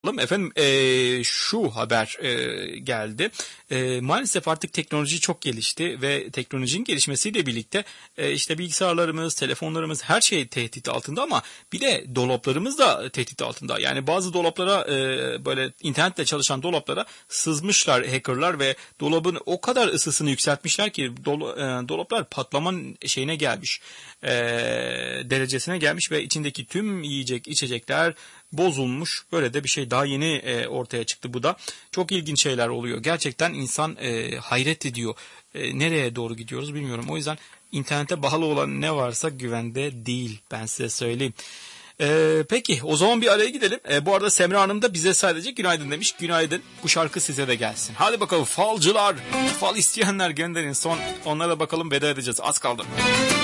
Efendim şu haber geldi. Maalesef artık teknoloji çok gelişti ve teknolojinin gelişmesiyle birlikte işte bilgisayarlarımız, telefonlarımız her şey tehdit altında ama bir de dolaplarımız da tehdit altında. Yani bazı dolaplara böyle internetle çalışan dolaplara sızmışlar hackerlar ve dolabın o kadar ısısını yükseltmişler ki dolaplar patlamanın şeyine gelmiş, derecesine gelmiş ve içindeki tüm yiyecek içecekler bozulmuş. Böyle de bir şey daha yeni ortaya çıktı. Bu da çok ilginç şeyler oluyor. Gerçekten insan hayret ediyor. Nereye doğru gidiyoruz bilmiyorum. O yüzden internete bağlı olan ne varsa güvende değil. Ben size söyleyeyim. Peki o zaman bir araya gidelim. Bu arada Semra Hanım da bize sadece günaydın demiş. Günaydın. Bu şarkı size de gelsin. Hadi bakalım falcılar. Fal isteyenler gönderin. Son onlara bakalım veda edeceğiz. Az kaldı.